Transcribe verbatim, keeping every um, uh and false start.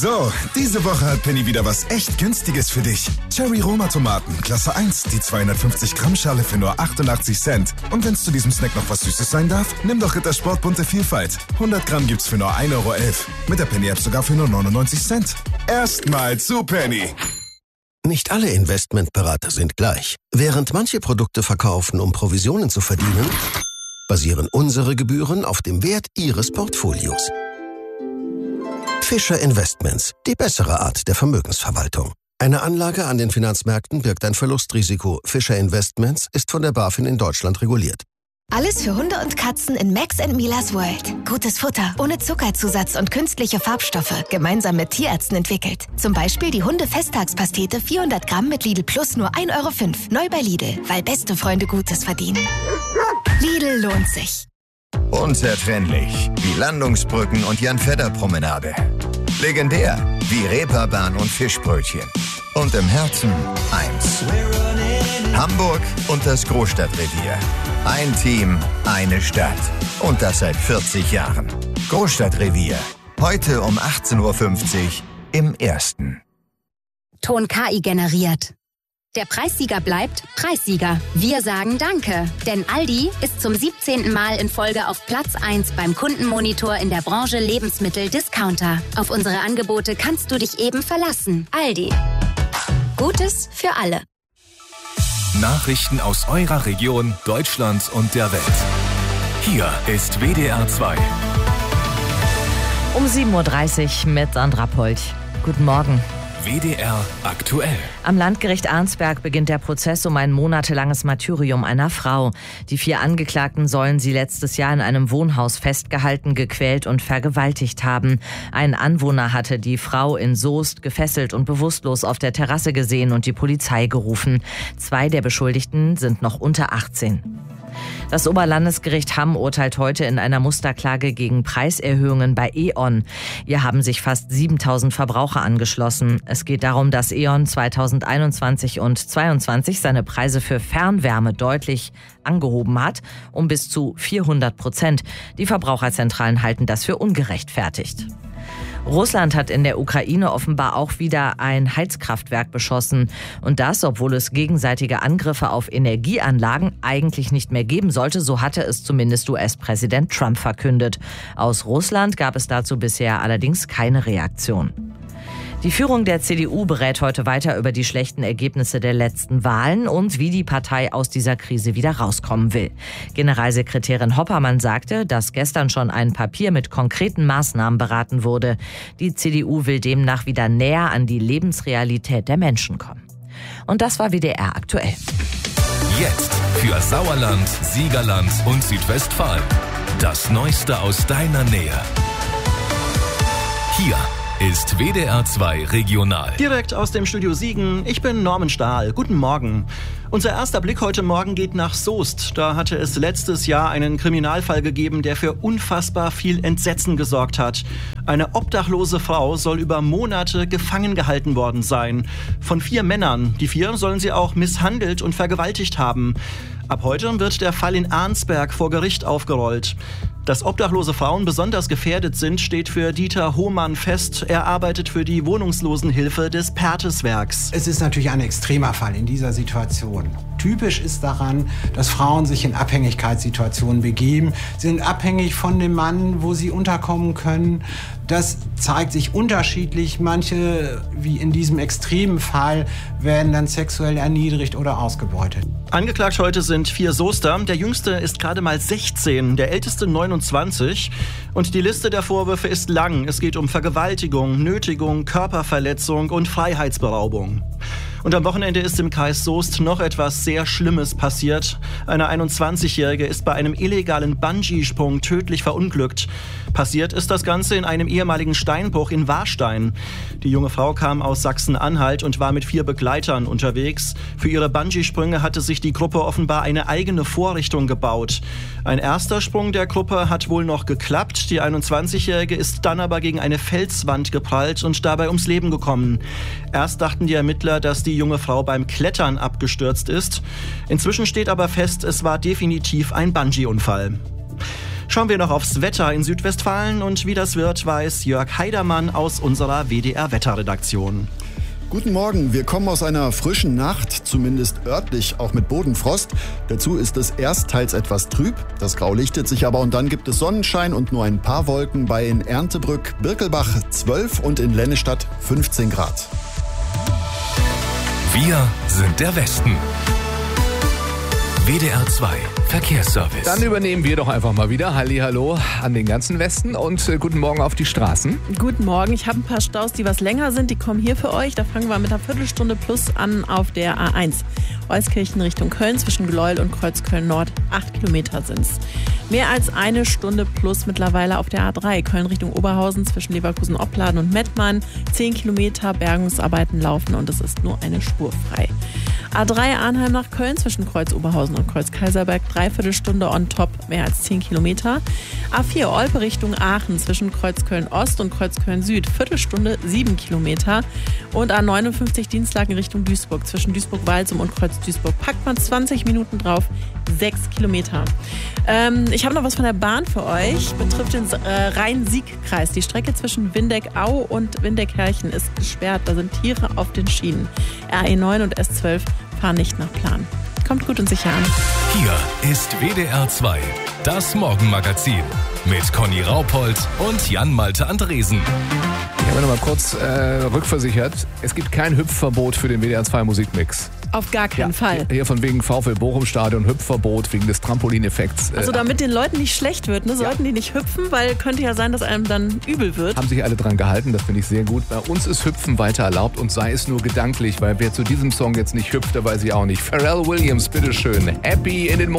So, diese Woche hat Penny wieder was echt Günstiges für dich. Cherry Roma Tomaten, Klasse eins, die zweihundertfünfzig Gramm Schale für nur achtundachtzig Cent. Und wenn es zu diesem Snack noch was Süßes sein darf, nimm doch Rittersport bunte Vielfalt. hundert Gramm gibt's für nur ein Euro elf. Mit der Penny App sogar für nur neunundneunzig Cent. Erstmal zu Penny. Nicht alle Investmentberater sind gleich. Während manche Produkte verkaufen, um Provisionen zu verdienen, basieren unsere Gebühren auf dem Wert Ihres Portfolios. Fischer Investments, die bessere Art der Vermögensverwaltung. Eine Anlage an den Finanzmärkten birgt ein Verlustrisiko. Fischer Investments ist von der BaFin in Deutschland reguliert. Alles für Hunde und Katzen in Max and Milas World. Gutes Futter, ohne Zuckerzusatz und künstliche Farbstoffe. Gemeinsam mit Tierärzten entwickelt. Zum Beispiel die Hunde-Festtagspastete vierhundert Gramm mit Lidl Plus nur ein Euro fünf. Neu bei Lidl, weil beste Freunde Gutes verdienen. Lidl lohnt sich. Unzertrennlich wie Landungsbrücken und Jan-Fedder-Promenade. Legendär wie Reeperbahn und Fischbrötchen. Und im Herzen eins. Hamburg und das Großstadtrevier. Ein Team, eine Stadt. Und das seit vierzig Jahren. Großstadtrevier. Heute um achtzehn Uhr fünfzig im Ersten. Ton K I generiert. Der Preissieger bleibt Preissieger. Wir sagen Danke, denn Aldi ist zum siebzehnten Mal in Folge auf Platz eins beim Kundenmonitor in der Branche Lebensmittel-Discounter. Auf unsere Angebote kannst du dich eben verlassen. Aldi. Gutes für alle. Nachrichten aus eurer Region, Deutschland und der Welt. Hier ist W D R zwei. Um sieben Uhr dreißig mit Sandra Polt. Guten Morgen. W D R aktuell. Am Landgericht Arnsberg beginnt der Prozess um ein monatelanges Martyrium einer Frau. Die vier Angeklagten sollen sie letztes Jahr in einem Wohnhaus festgehalten, gequält und vergewaltigt haben. Ein Anwohner hatte die Frau in Soest gefesselt und bewusstlos auf der Terrasse gesehen und die Polizei gerufen. Zwei der Beschuldigten sind noch unter achtzehn. Das Oberlandesgericht Hamm urteilt heute in einer Musterklage gegen Preiserhöhungen bei E.ON. Hier haben sich fast siebentausend Verbraucher angeschlossen. Es geht darum, dass E.ON zweitausendeinundzwanzig und zweitausendzweiundzwanzig seine Preise für Fernwärme deutlich angehoben hat, um bis zu vierhundert Prozent. Die Verbraucherzentralen halten das für ungerechtfertigt. Russland hat in der Ukraine offenbar auch wieder ein Heizkraftwerk beschossen. Und das, obwohl es gegenseitige Angriffe auf Energieanlagen eigentlich nicht mehr geben sollte. So hatte es zumindest U S-Präsident Trump verkündet. Aus Russland gab es dazu bisher allerdings keine Reaktion. Die Führung der C D U berät heute weiter über die schlechten Ergebnisse der letzten Wahlen und wie die Partei aus dieser Krise wieder rauskommen will. Generalsekretärin Hoppermann sagte, dass gestern schon ein Papier mit konkreten Maßnahmen beraten wurde. Die C D U will demnach wieder näher an die Lebensrealität der Menschen kommen. Und das war W D R aktuell. Jetzt für Sauerland, Siegerland und Südwestfalen. Das Neueste aus deiner Nähe. Hier ist W D R zwei Regional. Direkt aus dem Studio Siegen, ich bin Norman Stahl. Guten Morgen. Unser erster Blick heute Morgen geht nach Soest. Da hatte es letztes Jahr einen Kriminalfall gegeben, der für unfassbar viel Entsetzen gesorgt hat. Eine obdachlose Frau soll über Monate gefangen gehalten worden sein. Von vier Männern. Die vier sollen sie auch misshandelt und vergewaltigt haben. Ab heute wird der Fall in Arnsberg vor Gericht aufgerollt. Dass obdachlose Frauen besonders gefährdet sind, steht für Dieter Hohmann fest. Er arbeitet für die Wohnungslosenhilfe des Perthes-Werks. Es ist natürlich ein extremer Fall in dieser Situation. Typisch ist daran, dass Frauen sich in Abhängigkeitssituationen begeben, sind abhängig von dem Mann, wo sie unterkommen können. Das zeigt sich unterschiedlich. Manche, wie in diesem extremen Fall, werden dann sexuell erniedrigt oder ausgebeutet. Angeklagt heute sind vier Soester. Der jüngste ist gerade mal sechzehn, der älteste neunundzwanzig. Und die Liste der Vorwürfe ist lang. Es geht um Vergewaltigung, Nötigung, Körperverletzung und Freiheitsberaubung. Und am Wochenende ist im Kreis Soest noch etwas sehr Schlimmes passiert. Eine einundzwanzigjährige ist bei einem illegalen Bungee-Sprung tödlich verunglückt. Passiert ist das Ganze in einem ehemaligen Steinbruch in Warstein. Die junge Frau kam aus Sachsen-Anhalt und war mit vier Begleitern unterwegs. Für ihre Bungee-Sprünge hatte sich die Gruppe offenbar eine eigene Vorrichtung gebaut. Ein erster Sprung der Gruppe hat wohl noch geklappt. Die einundzwanzigjährige ist dann aber gegen eine Felswand geprallt und dabei ums Leben gekommen. Erst dachten die Ermittler, dass die junge Frau beim Klettern abgestürzt ist. Inzwischen steht aber fest, es war definitiv ein Bungee-Unfall. Schauen wir noch aufs Wetter in Südwestfalen und wie das wird, weiß Jörg Heidermann aus unserer W D R-Wetterredaktion. Guten Morgen, wir kommen aus einer frischen Nacht, zumindest örtlich auch mit Bodenfrost. Dazu ist es erst teils etwas trüb, das Grau lichtet sich aber und dann gibt es Sonnenschein und nur ein paar Wolken bei in Erntebrück, Birkelbach zwölf und in Lennestadt fünfzehn Grad. Wir sind der Westen. W D R zwei Verkehrsservice. Dann übernehmen wir doch einfach mal wieder. Hallihallo an den ganzen Westen und äh, guten Morgen auf die Straßen. Guten Morgen. Ich habe ein paar Staus, die was länger sind. Die kommen hier für euch. Da fangen wir mit einer Viertelstunde plus an auf der A eins. Euskirchen Richtung Köln zwischen Gleuel und Kreuzköln-Nord. Acht Kilometer sind's. Mehr als eine Stunde plus mittlerweile auf der A drei. Köln Richtung Oberhausen zwischen Leverkusen-Opladen und Mettmann. Zehn Kilometer Bergungsarbeiten laufen und es ist nur eine Spur frei. A drei Arnheim nach Köln zwischen Kreuz Oberhausen und Kreuz Kaiserberg. Dreiviertelstunde on top, mehr als zehn Kilometer. A vier Olpe Richtung Aachen zwischen Kreuzköln Ost und Kreuzköln Süd. Viertelstunde, sieben Kilometer. Und A neunundfünfzig Dienstlaken Richtung Duisburg zwischen Duisburg-Walsum und Kreuz Duisburg. Packt man zwanzig Minuten drauf, sechs Kilometer. Ähm, ich habe noch was von der Bahn für euch. Betrifft den äh, Rhein-Sieg-Kreis. Die Strecke zwischen Windeck-Au und Windeck-Herchen ist gesperrt. Da sind Tiere auf den Schienen. R E neun und S zwölf fahren nicht nach Plan. Kommt gut und sicher an. Hier ist W D R zwei, das Morgenmagazin mit Conny Raupold und Jan-Malte Andresen. Ich habe noch mal kurz äh, rückversichert, es gibt kein Hüpfverbot für den W D R zwei Musikmix. Auf gar keinen ja, Fall. Hier von wegen VfL Bochum Stadion, Hüpfverbot wegen des Trampolineffekts. Also damit den Leuten nicht schlecht wird, ne? Sollten ja. die nicht hüpfen, weil könnte ja sein, dass einem dann übel wird. Haben sich alle dran gehalten, das finde ich sehr gut. Bei uns ist Hüpfen weiter erlaubt und sei es nur gedanklich, weil wer zu diesem Song jetzt nicht hüpft, der weiß ich auch nicht. Pharrell Williams, bitteschön. Happy in den Mond.